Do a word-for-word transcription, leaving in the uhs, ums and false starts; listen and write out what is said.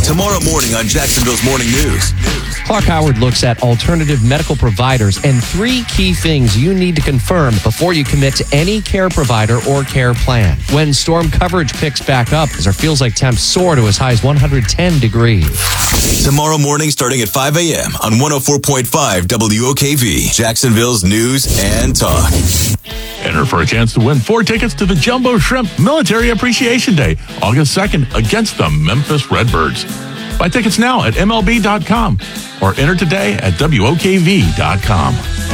Tomorrow morning on Jacksonville's Morning News. Clark Howard looks at alternative medical providers and three key things you need to confirm before you commit to any care provider or care plan. When storm coverage picks back up, as our feels like temps soar to as high as one hundred ten degrees. Tomorrow morning starting at five a.m. on one oh four point five W O K V, Jacksonville's News and Talk. Enter for a chance to win four tickets to the Jumbo Shrimp Military Appreciation Day, August second, against the Memphis Redbirds. Buy tickets now at M L B dot com or enter today at W O K V dot com.